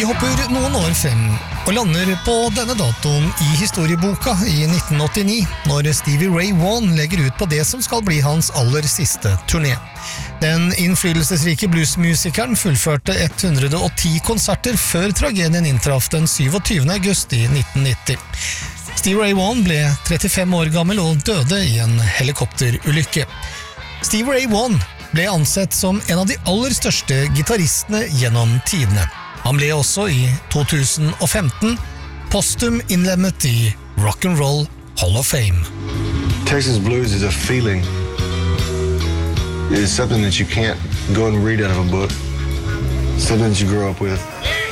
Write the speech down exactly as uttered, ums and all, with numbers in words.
hopper noen år frem og lander på denne datoen i historieboka i nitten åttini, når Stevie Ray Vaughan legger ut på det som skal bli hans aller siste turné. Den innflytelsesrike bluesmusikeren fullførte ett hundre og ti konserter før tragedien inntraff den syvogtyvende august i nitten nitti. Stevie Ray Vaughan ble trettifem år gammel og døde i en helikopterulykke. Stevie Ray Vaughan ble ansett som en av de aller største gitarristene gjennom tidene. Han ble også i to tusen og femten postum innlemmet i Rock and Roll Hall of Fame. Texas blues is a feeling. It's something that you can't go and read out of a book. Something that you grow up with.